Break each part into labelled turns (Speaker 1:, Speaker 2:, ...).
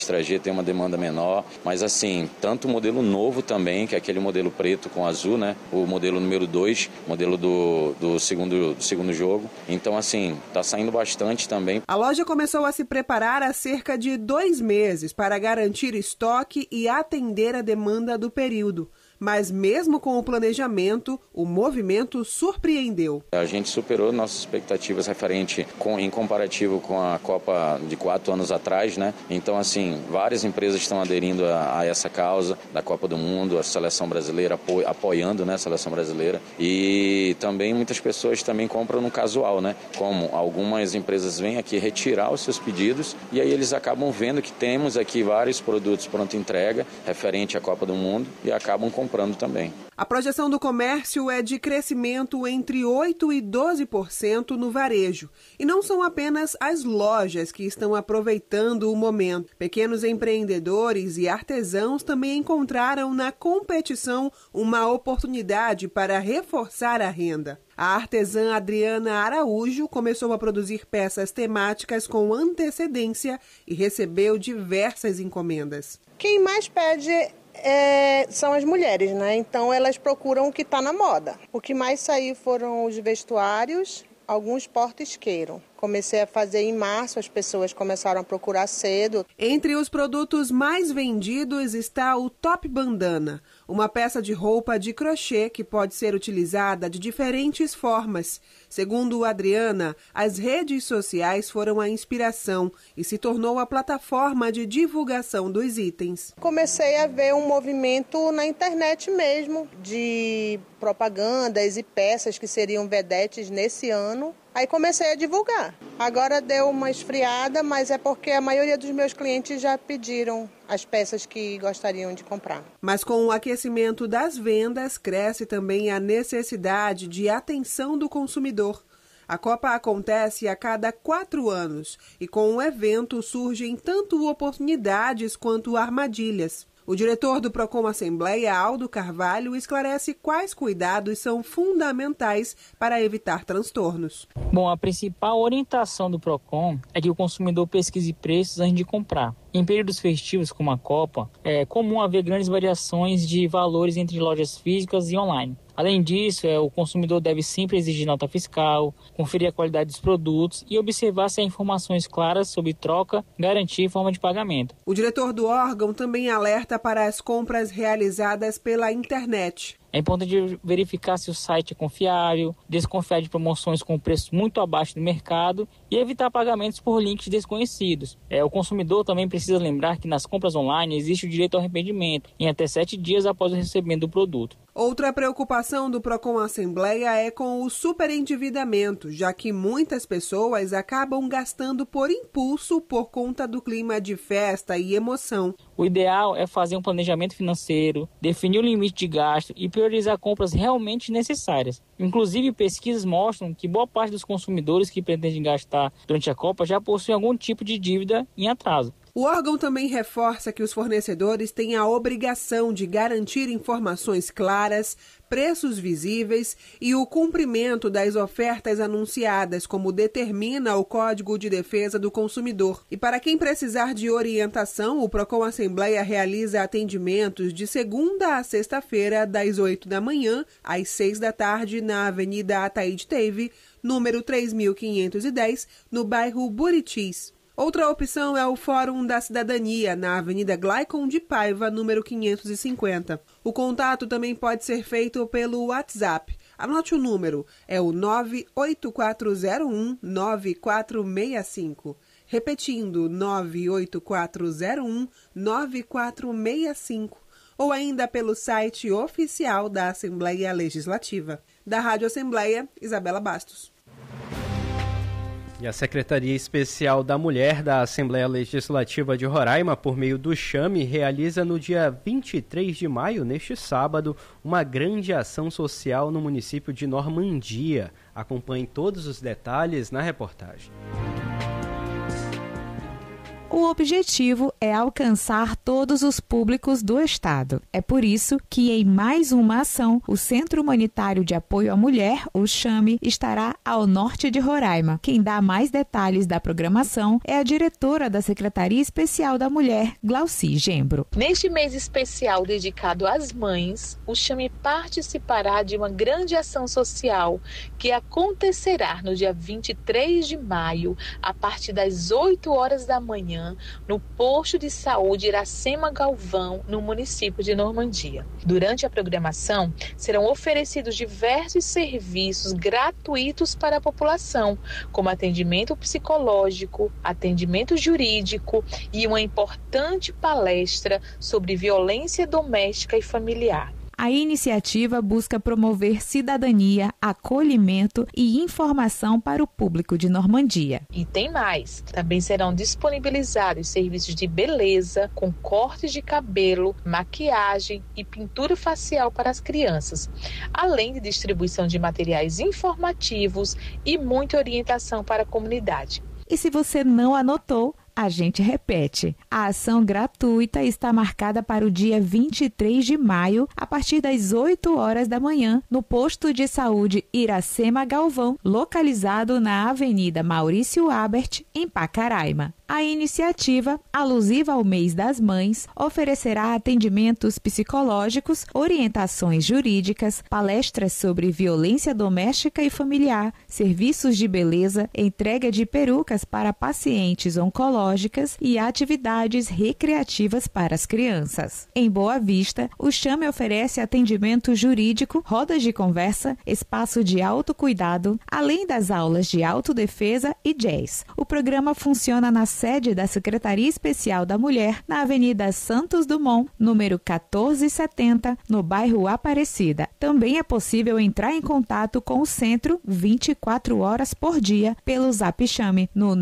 Speaker 1: Extra G tem uma demanda menor, mas assim, tanto o modelo novo também, que é aquele modelo preto com azul, né? O modelo número 2, modelo do segundo jogo. Então assim, tá saindo bastante também.
Speaker 2: A loja começou a se preparar há cerca de 2 meses para garantir estoque e atender a demanda do período. Mas mesmo com o planejamento, o movimento surpreendeu.
Speaker 1: A gente superou nossas expectativas em comparativo com a Copa de 4 anos atrás, né? Então, assim, várias empresas estão aderindo a essa causa da Copa do Mundo, a seleção brasileira, apoiando, né, a seleção brasileira. E também muitas pessoas também compram no casual, né? Como algumas empresas vêm aqui retirar os seus pedidos e aí eles acabam vendo que temos aqui vários produtos pronto entrega, referente à Copa do Mundo, e acabam comprando também.
Speaker 2: A projeção do comércio é de crescimento entre 8% e 12% no varejo. E não são apenas as lojas que estão aproveitando o momento. Pequenos empreendedores e artesãos também encontraram na competição uma oportunidade para reforçar a renda. A artesã Adriana Araújo começou a produzir peças temáticas com antecedência e recebeu diversas encomendas.
Speaker 3: Quem mais pede são as mulheres, né? Então elas procuram o que está na moda. O que mais saiu foram os vestuários, alguns porta-isqueiro. Comecei a fazer em março, as pessoas começaram a procurar cedo.
Speaker 2: Entre os produtos mais vendidos está o Top Bandana, uma peça de roupa de crochê que pode ser utilizada de diferentes formas. Segundo Adriana, as redes sociais foram a inspiração e se tornou a plataforma de divulgação dos itens.
Speaker 3: Comecei a ver um movimento na internet mesmo, de propagandas e peças que seriam vedetes nesse ano. Aí comecei a divulgar. Agora deu uma esfriada, mas é porque a maioria dos meus clientes já pediram as peças que gostariam de comprar.
Speaker 2: Mas com o aquecimento das vendas, cresce também a necessidade de atenção do consumidor. A Copa acontece a cada 4 anos e com o evento surgem tanto oportunidades quanto armadilhas. O diretor do Procon Assembleia, Aldo Carvalho, esclarece quais cuidados são fundamentais para evitar transtornos.
Speaker 4: Bom, a principal orientação do Procon é que o consumidor pesquise preços antes de comprar. Em períodos festivos como a Copa, é comum haver grandes variações de valores entre lojas físicas e online. Além disso, o consumidor deve sempre exigir nota fiscal, conferir a qualidade dos produtos e observar se há informações claras sobre troca, garantia e forma de pagamento.
Speaker 2: O diretor do órgão também alerta para as compras realizadas pela internet.
Speaker 4: É importante verificar se o site é confiável, desconfiar de promoções com preço muito abaixo do mercado e evitar pagamentos por links desconhecidos. O consumidor também precisa lembrar que nas compras online existe o direito ao arrependimento em até 7 dias após o recebimento do produto.
Speaker 2: Outra preocupação do Procon Assembleia é com o superendividamento, já que muitas pessoas acabam gastando por impulso por conta do clima de festa e emoção.
Speaker 4: O ideal é fazer um planejamento financeiro, definir o limite de gasto e priorizar compras realmente necessárias. Inclusive, pesquisas mostram que boa parte dos consumidores que pretendem gastar durante a Copa já possuem algum tipo de dívida em atraso.
Speaker 2: O órgão também reforça que os fornecedores têm a obrigação de garantir informações claras, preços visíveis e o cumprimento das ofertas anunciadas, como determina o Código de Defesa do Consumidor. E para quem precisar de orientação, o Procon Assembleia realiza atendimentos de segunda a sexta-feira, das 8 da manhã às 6 da tarde, na Avenida Ataíde Teve, número 3510, no bairro Buritis. Outra opção é o Fórum da Cidadania, na Avenida Glaicon de Paiva, número 550. O contato também pode ser feito pelo WhatsApp. Anote o número, é o 98401-9465. Repetindo, 98401-9465. Ou ainda pelo site oficial da Assembleia Legislativa. Da Rádio Assembleia, Isabela Bastos.
Speaker 5: E a Secretaria Especial da Mulher da Assembleia Legislativa de Roraima, por meio do Chame, realiza no dia 23 de maio, neste sábado, uma grande ação social no município de Normandia. Acompanhe todos os detalhes na reportagem.
Speaker 6: O objetivo é alcançar todos os públicos do Estado. É por isso que, em mais uma ação, o Centro Humanitário de Apoio à Mulher, o CHAME, estará ao norte de Roraima. Quem dá mais detalhes da programação é a diretora da Secretaria Especial da Mulher, Glauci Gembro.
Speaker 7: Neste mês especial dedicado às mães, o CHAME participará de uma grande ação social que acontecerá no dia 23 de maio, a partir das 8 horas da manhã, no posto de saúde Iracema Galvão, no município de Normandia. Durante a programação, serão oferecidos diversos serviços gratuitos para a população, como atendimento psicológico, atendimento jurídico e uma importante palestra sobre violência doméstica e familiar.
Speaker 6: A iniciativa busca promover cidadania, acolhimento e informação para o público de Normandia.
Speaker 7: E tem mais. Também serão disponibilizados serviços de beleza, com cortes de cabelo, maquiagem e pintura facial para as crianças, além de distribuição de materiais informativos e muita orientação para a comunidade.
Speaker 6: E se você não anotou, a gente repete. A ação gratuita está marcada para o dia 23 de maio, a partir das 8 horas da manhã, no posto de saúde Iracema Galvão, localizado na Avenida Maurício Abert, em Pacaraima. A iniciativa, alusiva ao mês das mães, oferecerá atendimentos psicológicos, orientações jurídicas, palestras sobre violência doméstica e familiar, serviços de beleza, entrega de perucas para pacientes oncológicas e atividades recreativas para as crianças. Em Boa Vista, o CHAME oferece atendimento jurídico, rodas de conversa, espaço de autocuidado, além das aulas de autodefesa e jazz. O programa funciona na sede da Secretaria Especial da Mulher, na Avenida Santos Dumont, número 1470, no bairro Aparecida. Também é possível entrar em contato com o centro 24 horas por dia pelo Zap CHAME no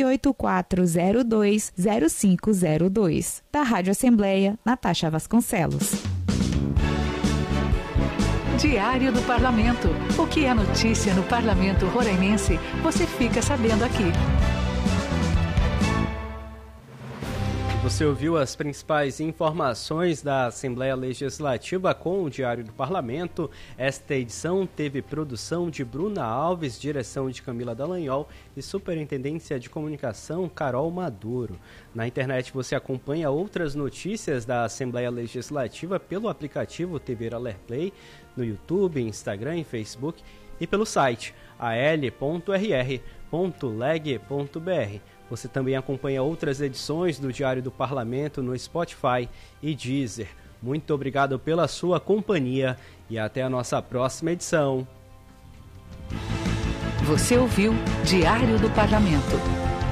Speaker 6: 984020502. Da Rádio Assembleia, Natasha Vasconcelos.
Speaker 8: Diário do Parlamento. O que é notícia no Parlamento Roraimense, você fica sabendo aqui.
Speaker 5: Você ouviu as principais informações da Assembleia Legislativa com o Diário do Parlamento. Esta edição teve produção de Bruna Alves, direção de Camila Dallagnol e superintendência de comunicação Carol Maduro. Na internet você acompanha outras notícias da Assembleia Legislativa pelo aplicativo TV Alerplay, no YouTube, Instagram e Facebook e pelo site al.rr.leg.br. Você também acompanha outras edições do Diário do Parlamento no Spotify e Deezer. Muito obrigado pela sua companhia e até a nossa próxima edição.
Speaker 8: Você ouviu Diário do Parlamento.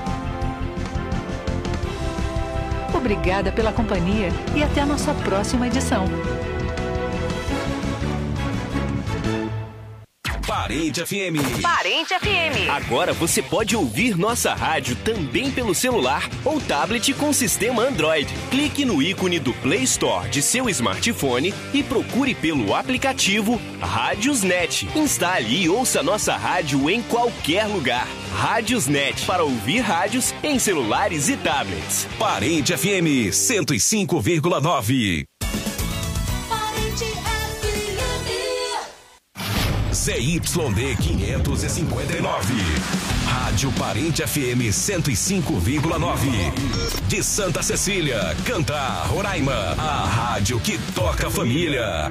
Speaker 8: Obrigada pela companhia e até a nossa próxima edição.
Speaker 9: Parente FM.
Speaker 10: Parente FM.
Speaker 9: Agora você pode ouvir nossa rádio também pelo celular ou tablet com sistema Android. Clique no ícone do Play Store de seu smartphone e procure pelo aplicativo Rádiosnet. Instale e ouça nossa rádio em qualquer lugar. Rádiosnet, para ouvir rádios em celulares e tablets. Parente FM 105,9. ZYD 559. Rádio Parente FM 105,9. De Santa Cecília, Cantar, Roraima. A rádio que toca a família.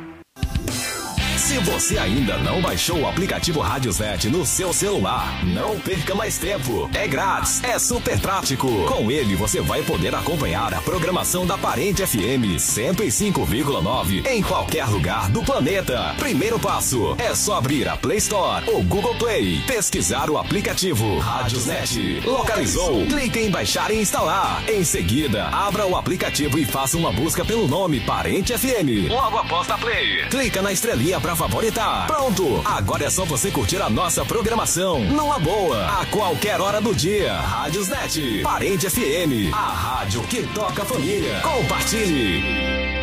Speaker 9: Se você ainda não baixou o aplicativo Rádiosnet no seu celular, não perca mais tempo. É grátis, é super prático. Com ele você vai poder acompanhar a programação da Parente FM 105,9 em qualquer lugar do planeta. Primeiro passo é só abrir a Play Store ou Google Play, pesquisar o aplicativo Rádiosnet. Localizou? Clique em baixar e instalar. Em seguida, abra o aplicativo e faça uma busca pelo nome Parente FM. Logo após a Play, clica na estrelinha para favoritar. Pronto! Agora é só você curtir a nossa programação. Numa boa, a qualquer hora do dia. Rádiosnet, Parente FM, a rádio que toca a família. Compartilhe!